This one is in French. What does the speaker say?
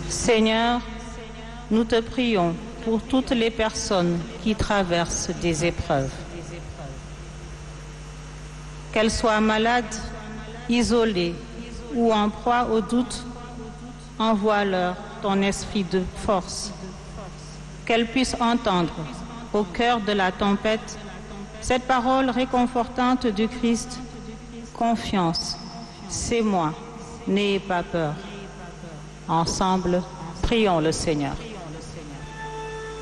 Seigneur, nous te prions pour toutes les personnes qui traversent des épreuves. Qu'elles soient malades, isolées ou en proie au doute, envoie-leur ton esprit de force. Qu'elles puissent entendre au cœur de la tempête cette parole réconfortante du Christ. Confiance, c'est moi, n'ayez pas peur. Ensemble, prions le Seigneur.